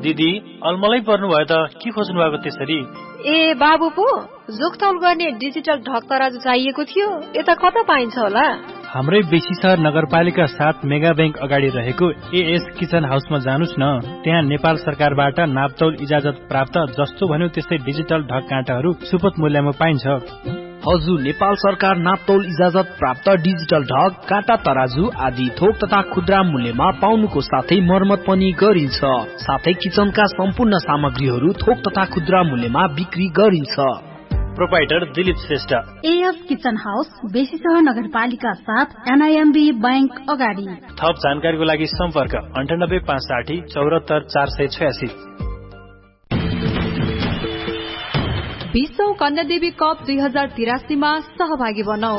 दिदी अलमलै पर्नु भयो त के खोज्नु भएको त्यसरी? ए बाबु पो जोखतौल गर्ने डिजिटल ढक तराजु चाहिएको थियो, यता कता पाइन्छ होला? हाम्रै बेसी सहर नगरपालिका 7 मेगा बैंक अगाडि रहेको एएस किचन हाउसमा जानुस् न। त्यहाँ नेपाल सरकारबाट नापतौल इजाजत प्राप्त जस्तो भन्यो त्यस्तै डिजिटल ढक काँटाहरू सुपथ मूल्यमा पाइन्छ। हजुर, नेपाल सरकार नापतौल इजाजत प्राप्त डिजिटल ढक, काँटा, तराजु आदि थोक तथा खुद्रा मूल्यमा पाउनुको साथै मर्मत पनि गरिन्छ। साथै किचनका सम्पूर्ण सामग्रीहरू थोक तथा खुद्रा मूल्यमा बिक्री गरिन्छ। Proprietor Dilip Shrestha, as kitchen house, बेसी सहर नगरपालिका 7 एनआईएमबी बैंक अगाडि। थप जानकारीको लागि सम्पर्क 98 560 74 486। विश्व कन्यादेवी कप 2083 मा सहभागी बनौ।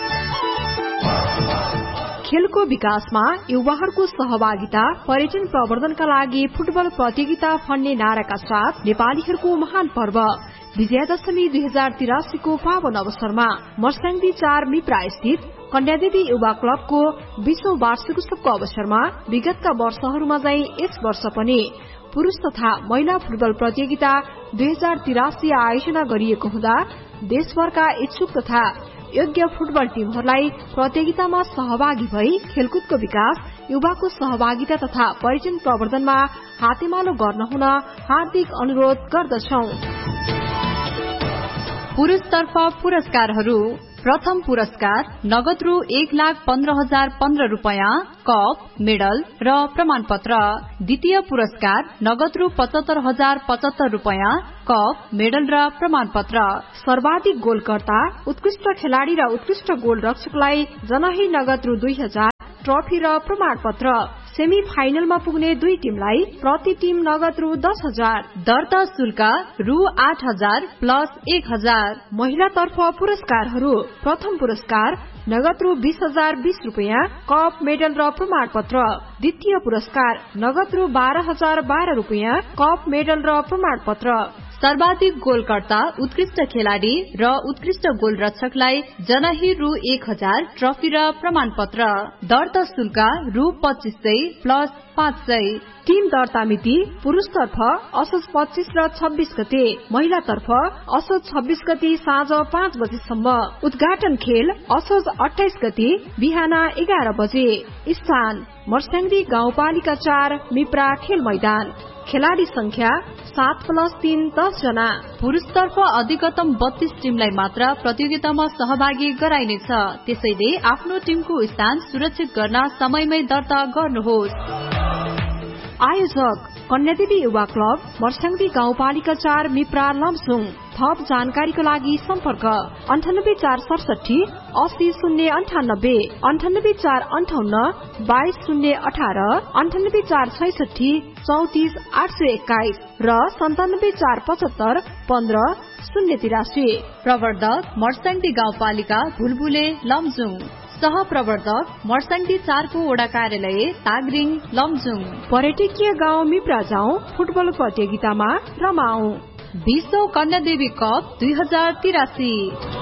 खेलको विकासमा युवाहरूको सहभागिता, पर्यटन प्रवर्धनका लागि फुटबल प्रतियोगिता फन्ने नाराका साथ नेपालीहरूको महान पर्व विजयादशमी 2083 को पावन अवसरमा मर्स्याङ्दी 4 मिप्रा स्थित कन्यादेवी युवा क्लबको 20औं वार्षिकोत्सवको अवसरमा विगतका वर्षहरूमा चाहिँ यस वर्ष पनि पुरूष तथा महिला फुटबल प्रतियोगिता 2083 आयोजना गरिएको हुँदा देशभरका इच्छुक तथा योग्य फुटबल टिमहरूलाई प्रतियोगितामा सहभागी भई खेलकुदको विकास, युवाको सहभागिता तथा पर्यटन प्रवर्धनमा हातेमालो गर्न हुन हार्दिक अनुरोध गर्दछौं। पुरुषतर्फ पुरस्कारहरू: प्रथम पुरस्कार नगद रु 1,15,015 रुपैयाँ, कप, मेडल र प्रमाणपत्र। द्वितीय पुरस्कार नगद रु 75,075 रुपैयाँ, कप, मेडल र प्रमाणपत्र। सर्वाधिक गोलकर्ता, उत्कृष्ट खेलाड़ी र उत्कृष्ट गोल रक्षकलाई जनही नगद रु 2,000, ट्रफी र प्रमाणपत्र। सेमी फाइनलमा पुग्ने 2 टिमलाई प्रति टिम नगद रु 10,000। दर्ता शुल्क रु 8,000 प्लस 1,000। महिलातर्फ पुरस्कारहरू: प्रथम पुरस्कार नगद रु 20,020 रुपैयाँ, कप, मेडल र प्रमाणपत्र। द्वितीय पुरस्कार नगद रु 12,012 रुपैयाँ, कप, मेडल र प्रमाणपत्र। सर्वाधिक गोलकर्ता, उत्कृष्ट खेलाड़ी र उत्कृष्ट गोल रक्षकलाई जनही रु 1,000, ट्रफी र प्रमाणपत्र। दर्ता शुल्क रु 2,500 प्लस 500। टिम दर्ता मिति: पुरूषतर्फ असोज 25 र 26 गते, महिलातर्फ असोज 26 गते साँझ 5 बजेसम्म। उद्घाटन खेल असोज 28 गते बिहान 11 बजे। स्थान मर्स्याङ्दी गाउँपालिका 4 मिप्रा खेल मैदान। खेलाड़ी संख्या 7+3 10 जना। पुरुषतर्फ अधिकतम 32 टिमलाई मात्र प्रतियोगितामा सहभागी गराइनेछ, त्यसैले आफ्नो टिमको स्थान सुरक्षित गर्न समयमै दर्ता गर्नुहोस्। आयोजक कन्यादेवी युवा क्लब, मर्स्याङ्दी गाउँपालिका 4 मिप्रा लमजुङ। थप जानकारीको लागि सम्पर्क 98 467 80 098, 98 458 22 018, 98 466 34 821 र 97 475 15 083। प्रवर्धक मर्स्याङ्दी गाउँपालिका भुलबुले लमजुङ। सह प्रवर्धक मर्स्याङ्दी 4 को वडा कार्यालय तागरिङ लमजुङ। पर्यटकीय गाउँ मिप्रा जाउँ, फुटबल प्रतियोगितामा रमाऊ। विश्व कन्यादेवी कप 2083।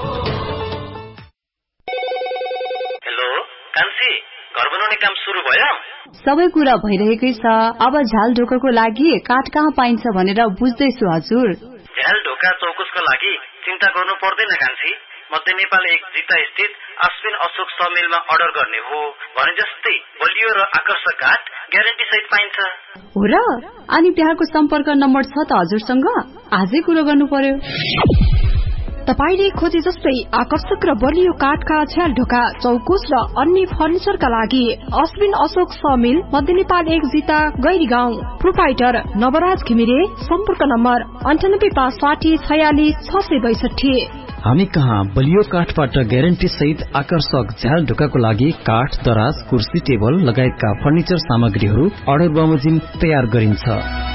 हेलो कान्छी, घर बनाउने काम सुरु भयो? सबै कुरा भइरहेकै छ। अब झ्याल ढोकाको लागि काठ कहाँ पाइन्छ भनेर बुझ्दैछु हजुर। झ्याल ढोका चौकुसको लागि चिन्ता गर्नु पर्दैन कान्छी। मध्य नेपाल 1 जिता स्थित अश्विन अशोक समिलमा अर्डर गर्ने हो भने जस्तै बलियो र आकर्षक काठ ग्यारेन्टी सहित पाइन्छ। हो र? अनि त्यहाँको सम्पर्क नम्बर छ त हजुरसँग? आजै कुरो गर्नु पर्यो। तपाईले खोजे जस्तै आकर्षक र बलियो काठका झ्याल ढोका, चौकुस र अन्य फर्निचरका लागि अश्विन अशोक समिल, मध्य नेपाल 1 जिता गैरीगाउँ। प्रोपाइटर नवराज घिमिरे। सम्पर्क नम्बर 98 560 46 662। हामी कहाँ बलियो काठबाट ग्यारेन्टी सहित आकर्षक झ्याल ढोकाको लागि काठ, दराज, कुर्सी, टेबल लगायतका फर्निचर सामग्रीहरू अर्डर बमोजिम तयार गरिन्छ।